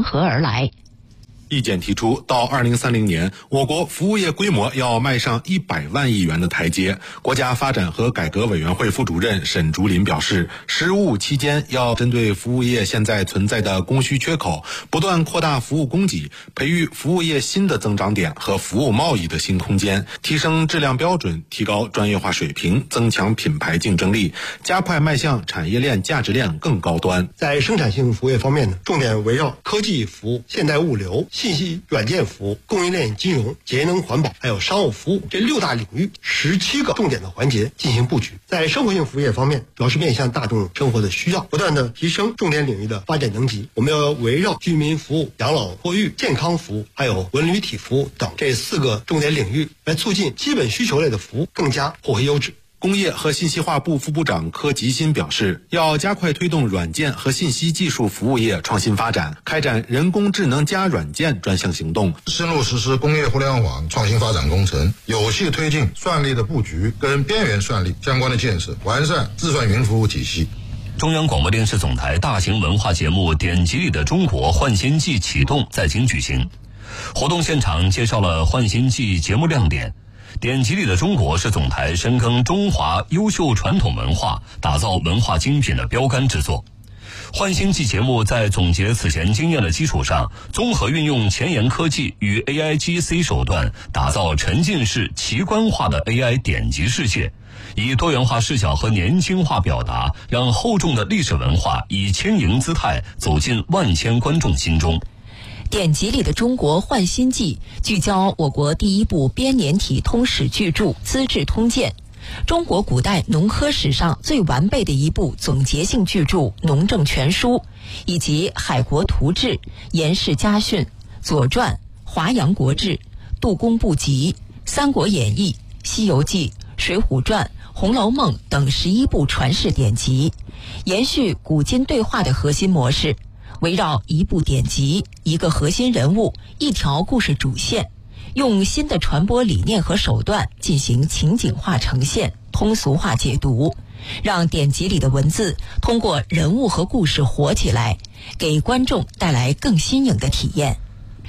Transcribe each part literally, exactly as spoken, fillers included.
合而来。 意见提出，到二零三零年，我国服务业规模要迈上一百万亿元的台阶。国家发展和改革委员会副主任沈竹林表示，“十五”期间要针对服务业现在存在的供需缺口，不断扩大服务供给，培育服务业新的增长点和服务贸易的新空间，提升质量标准，提高专业化水平，增强品牌竞争力，加快迈向产业链价值链更高端。 在生产性服务业方面呢，重点围绕科技服务、现代物流、信息软件服务、供应链金融、节能环保还有商务服务这六大领域十七个重点的环节进行布局。在生活性服务业方面，主要是面向大众生活的需要，不断的提升重点领域的发展能级。我们要围绕居民服务、养老托育、健康服务还有文旅体服务等这四个重点领域，来促进基本需求类的服务更加获回优质。 工业和信息化部副部长柯吉新表示，要加快推动软件和信息技术服务业创新发展，开展人工智能加软件专项行动， 深入实施工业互联网创新发展工程，有序推进算力的布局跟边缘算力相关的建设，完善自算云服务体系。 中央广播电视总台大型文化节目《典籍里的中国焕新季》启动在京举行，活动现场介绍了焕新季节目亮点。典籍里的中国是总台深耕中华优秀传统文化，打造文化精品的标杆之作。焕新季节目在总结此前经验的基础上，综合运用前沿科技与 A I G C 手段，打造沉浸式奇观化的 A I 典籍世界，以多元化视角和年轻化表达，让厚重的历史文化以轻盈姿态走进万千观众心中。 典籍里的中国焕新季聚焦我国第一部编年体通史巨著《资治通鉴》，中国古代农科史上最完备的一部总结性巨著《农政全书》，以及《海国图志》《颜氏家训》《左传》《华阳国志》《杜工部集》《三国演义》《西游记》《水浒传》《红楼梦》等十一部传世典籍，延续古今对话的核心模式，围绕一部典籍、一个核心人物、一条故事主线，用新的传播理念和手段进行情景化呈现、通俗化解读，让典籍里的文字通过人物和故事活起来，给观众带来更新颖的体验。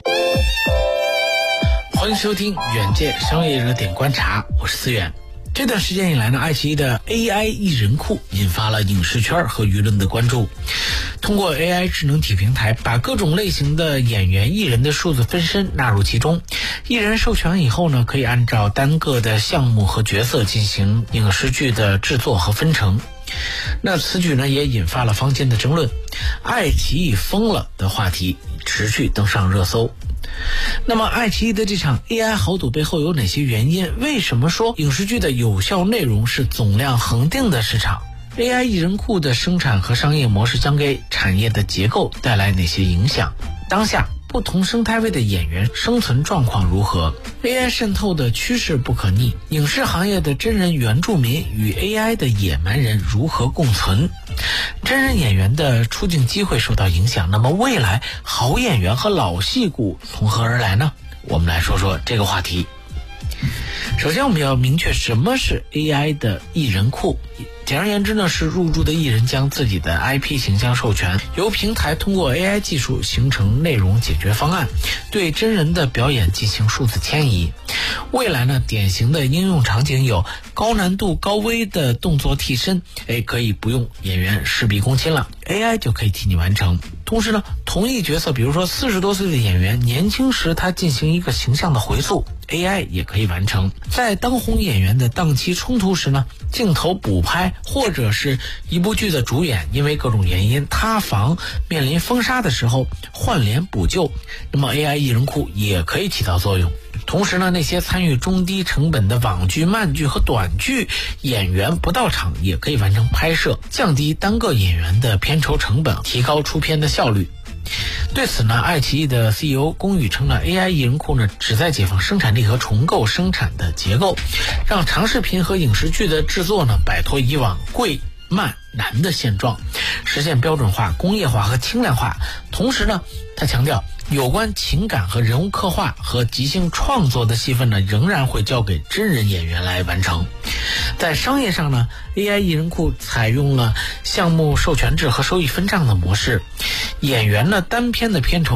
欢迎收听远见商业热点观察，我是思远。这段时间以来呢，爱奇艺的 A I 艺人库引发了影视圈和舆论的关注。通过 A I 智能体平台，把各种类型的演员艺人的数字分身纳入其中。艺人授权以后呢，可以按照单个的项目和角色进行影视剧的制作和分成。那此举呢，也引发了坊间的争论，爱奇艺疯了的话题持续登上热搜。那么爱奇艺的这场 A I 豪赌背后有哪些原因？为什么说影视剧的有效内容是总量恒定的市场？ A I 艺人库的生产和商业模式将给产业的结构带来哪些影响？当下不同生态位的演员生存状况如何？ A I 渗透的趋势不可逆，影视行业的真人原住民与 A I 的野蛮人如何共存？真人演员的出镜机会受到影响，那么未来好演员和老戏骨从何而来呢？我们来说说这个话题。首先我们要明确什么是 A I 的艺人库。简而言之呢，是入驻的艺人将自己的 I P 形象授权，由平台通过 A I 技术形成内容解决方案，对真人的表演进行数字迁移。未来呢，典型的应用场景有高难度高危的动作替身，哎，可以不用演员事必躬亲了， A I 就可以替你完成。同时呢，同一角色，比如说四十多岁的演员年轻时他进行一个形象的回溯， A I 也可以完成。在当红演员的档期冲突时呢，镜头补拍或者是一部剧的主演因为各种原因塌房面临封杀的时候换脸补救，那么 A I 艺人库也可以起到作用。同时呢，那些参与中低成本的网剧、慢剧和短剧演员不到场也可以完成拍摄，降低单个演员的片酬成本，提高出片的效率。对此呢，爱奇艺的 C E O 龚宇称呢 A I 艺人库呢旨在解放生产力和重构生产的结构，让长视频和影视剧的制作呢摆脱以往贵慢难的现状，实现标准化、工业化和轻量化。同时呢，他强调有关情感和人物刻画和即兴创作的戏份呢，仍然会交给真人演员来完成。在商业上呢， A I 艺人库采用了项目授权制和收益分账的模式，演员呢单片的片酬